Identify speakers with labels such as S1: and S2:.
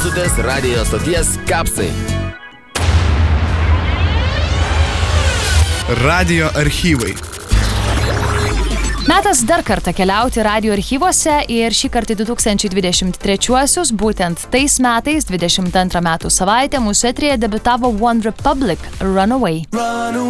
S1: klausotės radijo stoties Kapsai.
S2: Radijo archyvai.
S3: Metas dar kartą keliauti radijo archyvuose ir šį kartą 2023-uosius, būtent tais metais, 22 metų savaitę, mūsų eteryje debiutavo One Republic, Runaway.